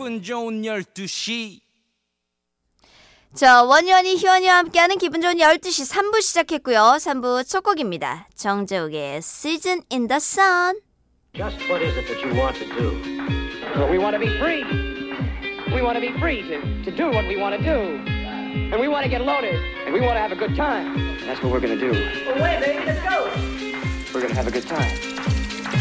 기분 좋은 12시. 자, 원현이 희원이와 함께하는 기분 좋은 12시 3부 시작했고요. 3부 첫 곡입니다. 정재욱의 Season in the Sun. Just what is it that you want to do? Well, we want to be free. We want to be free to do what we want to do. And we want to get loaded. And we want to have a good time. That's what we're going to do. Well, wait, baby, let's go. We're going to have a good time.